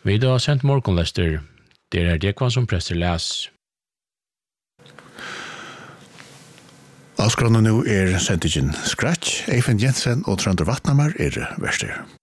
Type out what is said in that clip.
Vi har sendt morgenlester. Det det kvann som prester les. Avskrånene nå sendingen Scratch, Eifen Jensen og Trønder Vatnamar verster.